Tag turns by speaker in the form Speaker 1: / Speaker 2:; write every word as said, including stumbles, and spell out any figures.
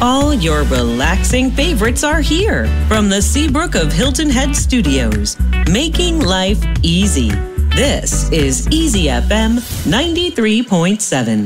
Speaker 1: All your relaxing favorites are here from the Seabrook of Hilton Head Studios, making life easy. This is Easy F M ninety-three point seven.